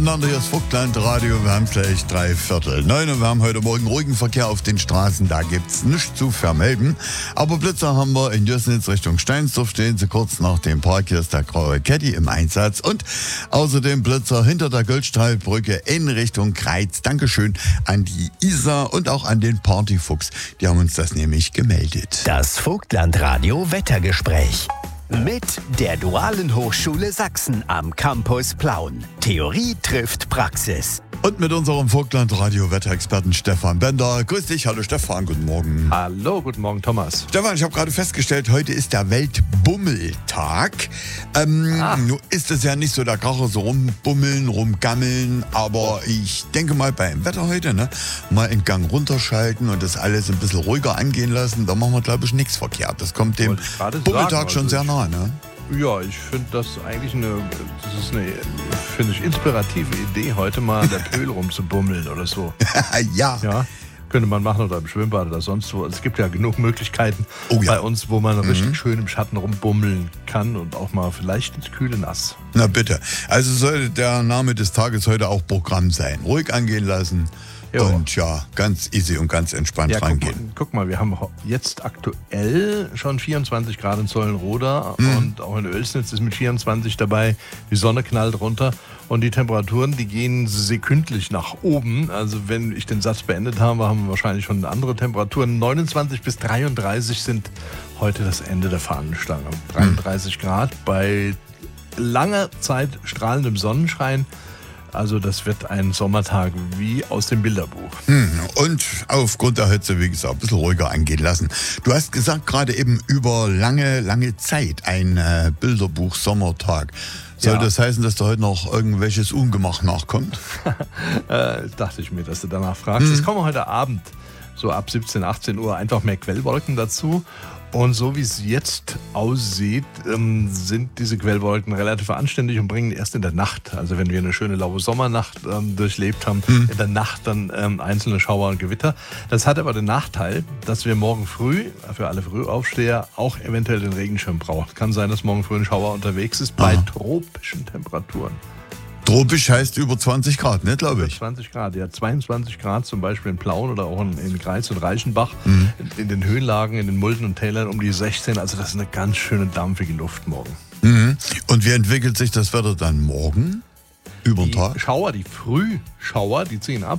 Hier ist Vogtland Radio, wir haben gleich 8:45 und wir haben heute Morgen ruhigen Verkehr auf den Straßen, da gibt's nichts zu vermelden. Aber Blitzer haben wir in Jössnitz Richtung Steinsdorf, stehen sie kurz nach dem Park, hier ist der graue Caddy im Einsatz und außerdem Blitzer hinter der Goldstrahlbrücke in Richtung Kreiz. Dankeschön an die Isa und auch an den Partyfuchs, die haben uns das nämlich gemeldet. Das Vogtland Radio Wettergespräch. Mit der Dualen Hochschule Sachsen am Campus Plauen. Theorie trifft Praxis. Und mit unserem Vogtland Radio Wetterexperten Stefan Bender. Grüß dich, hallo Stefan, guten Morgen. Hallo, guten Morgen Thomas. Stefan, ich habe gerade festgestellt, heute ist der Weltbummeltag. Nun ist es ja nicht so der Kracher, so rumbummeln, rumgammeln, aber ich denke mal beim Wetter heute, mal einen Gang runterschalten und das alles ein bisschen ruhiger angehen lassen, da machen wir, glaube ich, nichts verkehrt. Das kommt dem Bummeltag schon sehr nah, ne? Ja, ich finde das eigentlich eine inspirative Idee, heute mal an der Pöhl rumzubummeln oder so. Ja. Könnte man machen oder im Schwimmbad oder sonst wo. Es gibt ja genug Möglichkeiten bei uns, wo man richtig schön im Schatten rumbummeln kann und auch mal vielleicht ins kühle Nass. Na bitte. Also sollte der Name des Tages heute auch Programm sein. Ruhig angehen lassen. Jo. Und ja, ganz easy und ganz entspannt reingehen. Guck mal, wir haben jetzt aktuell schon 24 Grad in Zollenroda und auch in Oelsnitz ist mit 24 dabei. Die Sonne knallt runter und die Temperaturen, die gehen sekündlich nach oben. Also wenn ich den Satz beendet habe, haben wir wahrscheinlich schon andere Temperaturen. 29 bis 33 sind heute das Ende der Fahnenstange. 33 Grad bei langer Zeit strahlendem Sonnenschein. Also das wird ein Sommertag wie aus dem Bilderbuch. Und aufgrund der Hitze, wie gesagt, ein bisschen ruhiger angehen lassen. Du hast gesagt, gerade eben über lange Zeit ein Bilderbuch-Sommertag. Soll das heißen, dass da heute noch irgendwelches Ungemach nachkommt? Dachte ich mir, dass du danach fragst. Es kommen heute Abend, so ab 17, 18 Uhr, einfach mehr Quellwolken dazu. Und so wie es jetzt aussieht, sind diese Quellwolken relativ anständig und bringen erst in der Nacht, also wenn wir eine schöne laue Sommernacht durchlebt haben, in der Nacht dann einzelne Schauer und Gewitter. Das hat aber den Nachteil, dass wir morgen früh, für alle Frühaufsteher, auch eventuell den Regenschirm brauchen. Kann sein, dass morgen früh ein Schauer unterwegs ist bei tropischen Temperaturen. Tropisch heißt über 20 Grad, ne, glaube ich. 20 Grad, ja. 22 Grad zum Beispiel in Plauen oder auch in Greiz und Reichenbach. In den Höhenlagen, in den Mulden und Tälern um die 16. Also das ist eine ganz schöne dampfige Luft morgen. Und wie entwickelt sich das Wetter dann morgen? Über den Tag? Die Frühschauer, die ziehen ab.